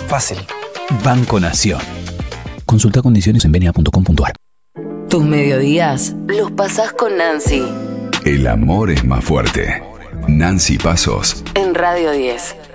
fácil. Banco Nación. Consulta condiciones en bna.com.ar. Tus mediodías los pasás con Nancy. El amor es más fuerte. Nancy Pasos. En Radio 10.